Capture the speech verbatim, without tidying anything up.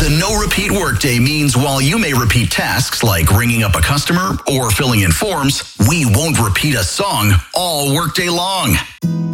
The no repeat workday means while you may repeat tasks like ringing up a customer or filling in forms, we won't repeat a song all workday long.